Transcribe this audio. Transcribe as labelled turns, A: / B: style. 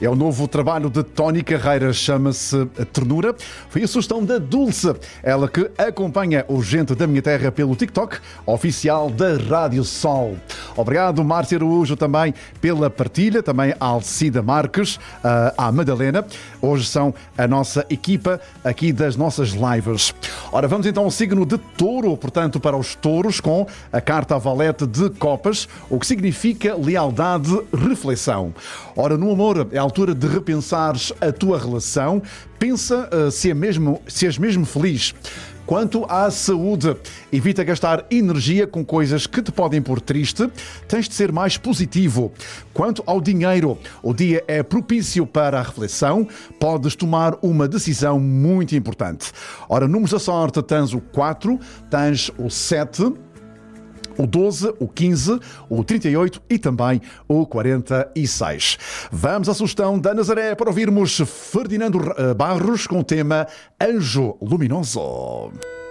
A: É o novo trabalho de Tony Carreira, chama-se Ternura. Foi a sugestão da Dulce, ela que acompanha o Gente da Minha Terra pelo TikTok, oficial da Rádio Sol. Obrigado, Márcia Araújo, também pela partilha, também a Alcida Marques, à Madalena. Hoje são a nossa equipa aqui das nossas lives. Ora, vamos então ao signo de Touro, portanto, para os touros, com a carta Valete de Copas, o que significa lealdade, reflexão. Ora, no amor, é a altura de repensares a tua relação. Pensa se és mesmo feliz. Quanto à saúde, evita gastar energia com coisas que te podem pôr triste. Tens de ser mais positivo. Quanto ao dinheiro, o dia é propício para a reflexão. Podes tomar uma decisão muito importante. Ora, números da sorte, tens o 4, tens o 7... o 12, o 15, o 38 e também o 46. Vamos à sugestão da Nazaré para ouvirmos Ferdinando Barros com o tema Anjo Luminoso.